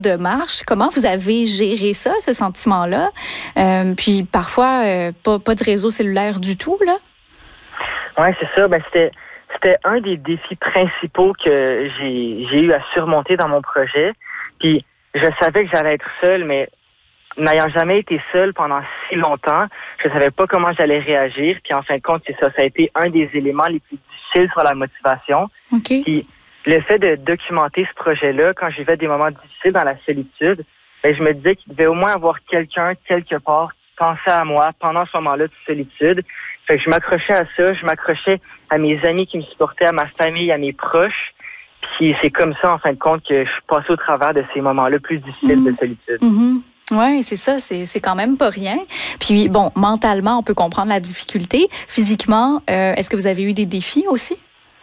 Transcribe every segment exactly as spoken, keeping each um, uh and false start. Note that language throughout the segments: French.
de marche. Comment vous avez géré ça, ce sentiment-là? Euh, puis parfois, euh, pas, pas de réseau cellulaire du tout, là? Oui, c'est ça. Ben, c'était, c'était un des défis principaux que j'ai, j'ai eu à surmonter dans mon projet. Puis je savais que j'allais être seule, mais n'ayant jamais été seule pendant si longtemps, je ne savais pas comment j'allais réagir. Puis en fin de compte, c'est ça. Ça a été un des éléments les plus difficiles sur la motivation. OK. Puis le fait de documenter ce projet-là, quand j'ai fait des moments difficiles dans la solitude, ben, je me disais qu'il devait au moins avoir quelqu'un, quelque part, qui pensait à moi pendant ce moment-là de solitude. Fait que je m'accrochais à ça, je m'accrochais à mes amis qui me supportaient, à ma famille, à mes proches. Puis c'est comme ça, en fin de compte, que je suis passée au travers de ces moments-là plus difficiles mmh. de solitude. Mmh. Oui, c'est ça, c'est, c'est quand même pas rien. Puis bon, mentalement, on peut comprendre la difficulté. Physiquement, euh, est-ce que vous avez eu des défis aussi?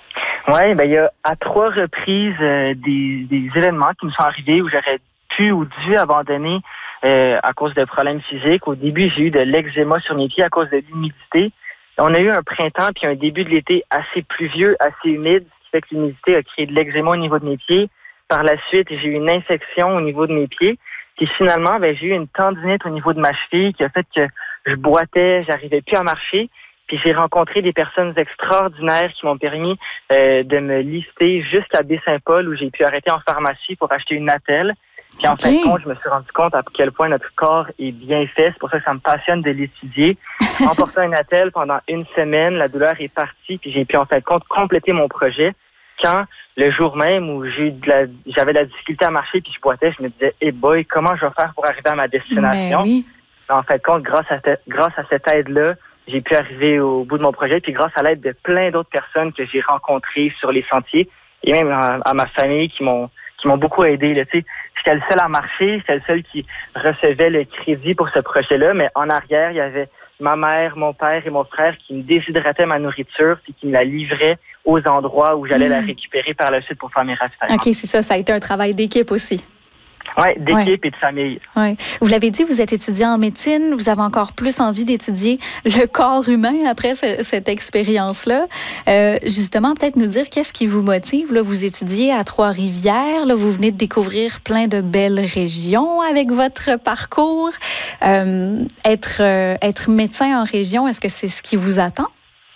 Oui, ben il y a à trois reprises euh, des, des événements qui me sont arrivés où j'aurais pu ou dû abandonner euh, à cause de problèmes physiques. Au début, j'ai eu de l'eczéma sur mes pieds à cause de l'humidité. On a eu un printemps puis un début de l'été assez pluvieux, assez humide, ce qui fait que l'humidité a créé de l'eczéma au niveau de mes pieds. Par la suite, j'ai eu une infection au niveau de mes pieds. Puis finalement, ben, j'ai eu une tendinite au niveau de ma cheville qui a fait que je boitais, j'arrivais plus à marcher. Puis j'ai rencontré des personnes extraordinaires qui m'ont permis euh, de me lister jusqu'à Baie-Saint-Paul où j'ai pu arrêter en pharmacie pour acheter une attelle. Puis en okay. fin de compte, je me suis rendu compte à quel point notre corps est bien fait. C'est pour ça que ça me passionne de l'étudier. En portant une attelle pendant une semaine, la douleur est partie. Puis j'ai pu en fin de compte compléter mon projet. Quand le jour même où j'ai eu de la, j'avais de la difficulté à marcher puis je boitais, je me disais, hey boy, comment je vais faire pour arriver à ma destination? Oui. En fin de compte, grâce à, te, grâce à cette aide-là, j'ai pu arriver au bout de mon projet, puis grâce à l'aide de plein d'autres personnes que j'ai rencontrées sur les sentiers, et même à, à ma famille qui m'ont qui m'ont beaucoup aidé. Là, tu sais, j'étais le seul à marcher, j'étais le seul qui recevait le crédit pour ce projet-là, mais en arrière, il y avait ma mère, mon père et mon frère qui me déshydrataient ma nourriture, puis qui me la livraient aux endroits où j'allais mmh. la récupérer par la suite pour faire mes ravitaillements. OK, c'est ça, ça a été un travail d'équipe aussi. Oui, d'équipe ouais. et de famille. Ouais. Vous l'avez dit, vous êtes étudiant en médecine, vous avez encore plus envie d'étudier le corps humain après ce, cette expérience-là. Euh, justement, peut-être nous dire qu'est-ce qui vous motive. Là, vous étudiez à Trois-Rivières, là, vous venez de découvrir plein de belles régions avec votre parcours. Euh, être, euh, être médecin en région, est-ce que c'est ce qui vous attend?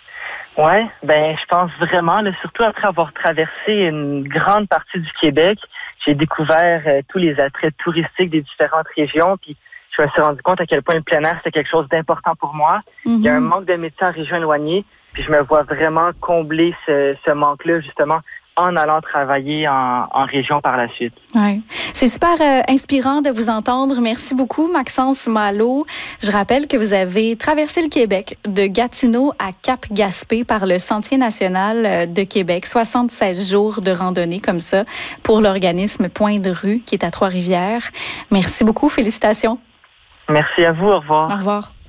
Oui, ben je pense vraiment, là, surtout après avoir traversé une grande partie du Québec, j'ai découvert euh, tous les attraits touristiques des différentes régions, puis je me suis rendu compte à quel point le plein air, c'était quelque chose d'important pour moi. Mm-hmm. Il y a un manque de médecins en région éloignée, puis je me vois vraiment combler ce, ce manque-là, justement, en allant travailler en, en région par la suite. Oui. C'est super euh, inspirant de vous entendre. Merci beaucoup, Maxence Malo. Je rappelle que vous avez traversé le Québec de Gatineau à Cap-Gaspé par le Sentier national de Québec. soixante-seize jours de randonnée comme ça pour l'organisme Point de Rue qui est à Trois-Rivières. Merci beaucoup. Félicitations. Merci à vous. Au revoir. Au revoir.